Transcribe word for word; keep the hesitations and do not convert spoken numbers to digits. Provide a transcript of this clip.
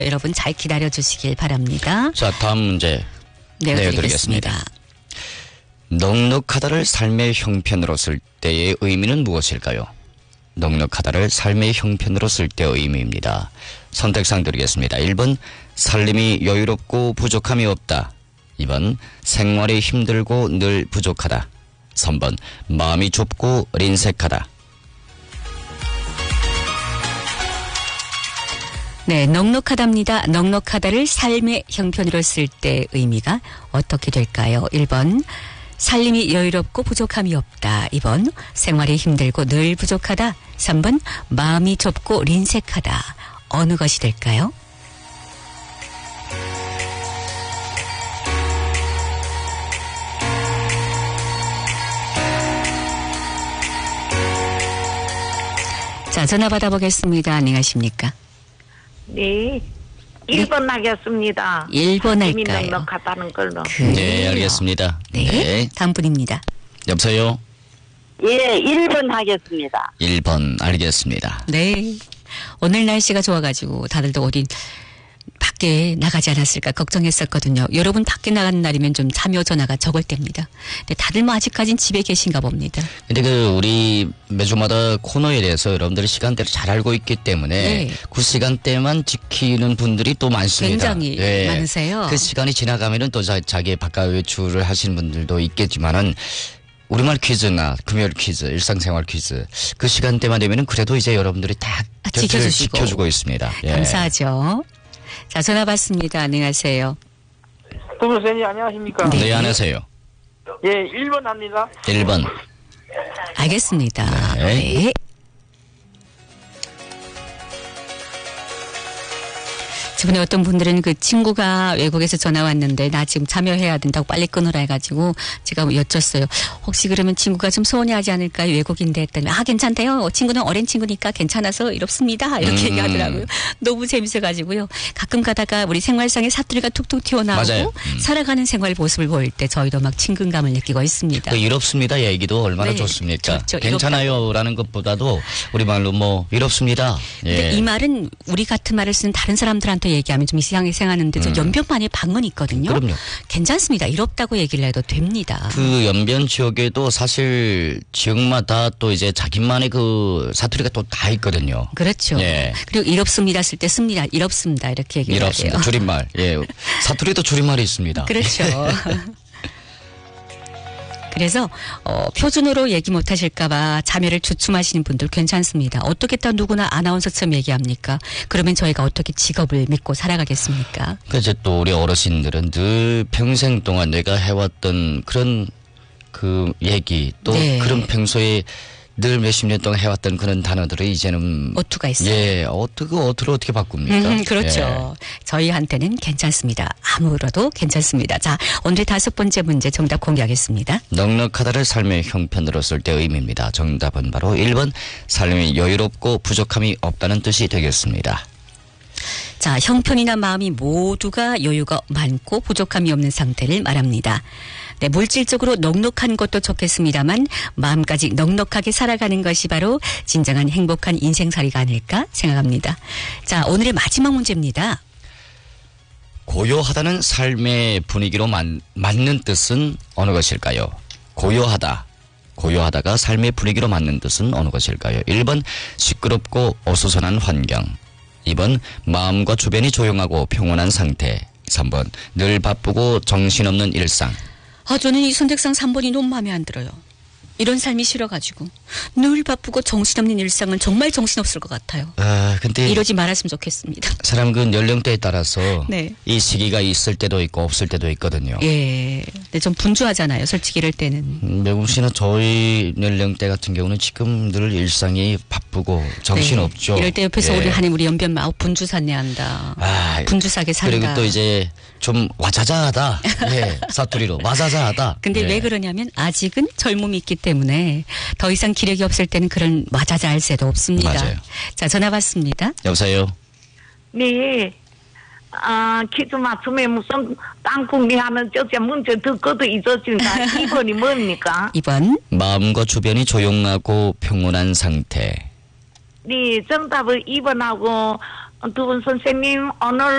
여러분 잘 기다려주시길 바랍니다. 자, 다음 문제 내어드리겠습니다. 내어드리겠습니다. 넉넉하다를 삶의 형편으로 쓸 때의 의미는 무엇일까요? 넉넉하다를 삶의 형편으로 쓸 때의 의미입니다. 선택상 드리겠습니다. 일 번 살림이 여유롭고 부족함이 없다. 이 번 생활이 힘들고 늘 부족하다. 삼 번 마음이 좁고 린색하다. 네, 넉넉하답니다. 넉넉하다를 삶의 형편으로 쓸 때 의미가 어떻게 될까요? 일 번 살림이 여유롭고 부족함이 없다. 이 번 생활이 힘들고 늘 부족하다. 삼 번 마음이 좁고 린색하다. 어느 것이 될까요? 자, 전화 받아보겠습니다. 안녕하십니까? 네. 일 번 하겠습니다. 일 번 힘이 할까요? 넉넉하다는 걸로. 그래요. 네, 알겠습니다. 네, 네. 다음 분입니다. 여보세요? 예, 일 번 하겠습니다. 일 번 알겠습니다. 네. 오늘 날씨가 좋아가지고 다들도 어디 밖에 나가지 않았을까 걱정했었거든요. 여러분 밖에 나가는 날이면 좀 참여 전화가 적을 때입니다. 근데 다들 뭐 아직까진 집에 계신가 봅니다. 근데 그 우리 매주마다 코너에 대해서 여러분들이 시간대를 잘 알고 있기 때문에 네. 그 시간대만 지키는 분들이 또 많습니다. 굉장히 네. 많으세요. 그 시간이 지나가면은 또 자, 자기 바깥 외출을 하시는 분들도 있겠지만은 우리말 퀴즈나 금요일 퀴즈, 일상생활 퀴즈 그 시간대만 되면은 그래도 이제 여러분들이 다 아, 곁을 지켜주시고. 지켜주고 있습니다. 예. 감사하죠. 자, 전화 받습니다. 안녕하세요. 동생님 안녕하십니까? 네. 네, 안녕하세요. 예, 일 번 합니다. 일 번. 알겠습니다. 네. 네. 저번에 어떤 분들은 그 친구가 외국에서 전화 왔는데 나 지금 참여해야 된다고 빨리 끊으라 해가지고 제가 여쭸어요. 혹시 그러면 친구가 좀 서운해하지 않을까요? 외국인데 했더니 아 괜찮대요. 친구는 어린 친구니까 괜찮아서 이렇습니다. 이렇게 음. 얘기하더라고요. 너무 재밌어가지고요. 가끔 가다가 우리 생활상에 사투리가 툭툭 튀어나오고 맞아요. 음. 살아가는 생활 모습을 보일 때 저희도 막 친근감을 느끼고 있습니다. 그 이롭습니다 얘기도 얼마나 네, 좋습니까? 좋죠. 괜찮아요라는 것보다도 우리 말로 뭐 이롭습니다. 근데 예. 이 말은 우리 같은 말을 쓰는 다른 사람들한테 얘기하면 좀 이상하게 생각하는데 저 음. 연변만의 방언이 있거든요. 그럼요. 괜찮습니다. 이롭다고 얘기를 해도 됩니다. 그 연변 지역에도 사실 지역마다 또 이제 자기만의 그 사투리가 또 다 있거든요. 그렇죠. 예. 그리고 이롭습니다 쓸 때 씁니다. 이롭습니다. 이렇게 얘기를 이롭습니다. 해요. 줄임말. 예. 사투리도 줄임말이 있습니다. 그렇죠. 그래서 어, 표준어로 얘기 못하실까 봐 자매를 주춤하시는 분들 괜찮습니다. 어떻게 또 누구나 아나운서처럼 얘기합니까? 그러면 저희가 어떻게 직업을 믿고 살아가겠습니까? 그 이제 또 우리 어르신들은 늘 평생 동안 내가 해왔던 그런 그 얘기 또 네. 그런 평소에 늘 몇십 년 동안 해왔던 그런 단어들을 이제는 어투가 있어요. 예, 어떻게 어투를 어떻게 바꿉니까? 음, 그렇죠. 저희한테는 괜찮습니다. 아무로도 괜찮습니다. 자, 오늘 다섯 번째 문제 정답 공개하겠습니다. 예. 넉넉하다를 삶의 형편으로 쓸 때 의미입니다. 정답은 바로 일 번 삶이 여유롭고 부족함이 없다는 뜻이 되겠습니다. 자, 형편이나 마음이 모두가 여유가 많고 부족함이 없는 상태를 말합니다. 네, 물질적으로 넉넉한 것도 좋겠습니다만 마음까지 넉넉하게 살아가는 것이 바로 진정한 행복한 인생살이가 아닐까 생각합니다. 자, 오늘의 마지막 문제입니다. 고요하다는 삶의 분위기로 만, 맞는 뜻은 어느 것일까요? 고요하다. 고요하다가 삶의 분위기로 맞는 뜻은 어느 것일까요? 일 번 시끄럽고 어수선한 환경. 이 번 마음과 주변이 조용하고 평온한 상태. 삼 번 늘 바쁘고 정신없는 일상. 아, 저는 이 선택상 삼 번이 너무 마음에 안 들어요. 이런 삶이 싫어가지고 늘 바쁘고 정신없는 일상은 정말 정신없을 것 같아요. 아, 근데 이러지 말았으면 좋겠습니다. 사람 그 연령대에 따라서 네. 이 시기가 있을 때도 있고 없을 때도 있거든요. 예. 근데 좀 분주하잖아요. 솔직히 이럴 때는. 음, 매국 씨는 저희 연령대 같은 경우는 지금 늘 일상이 바쁘고 정신없죠. 네. 이럴 때 옆에서 예. 우리 하는 우리 연변 마우 분주사네 한다. 아, 분주사게 산다. 그리고 또 이제 좀 와자자하다. 예, 사투리로 와자자하다. 근데 예. 왜 그러냐면 아직은 젊음이 있기 때문에 더 이상 기력이 없을 때는 그런 와자자할 새도 없습니다. 맞아요. 자, 전화 받습니다. 여보세요. 네. 아, 퀴즈 맞춤에 무슨 땅콩미 하는 저제 문제 듣고도 잊어진다. 이 번이 뭡니까? 이 번. 마음과 주변이 조용하고 평온한 상태. 네, 정답은 이 번하고 두 분 선생님 오늘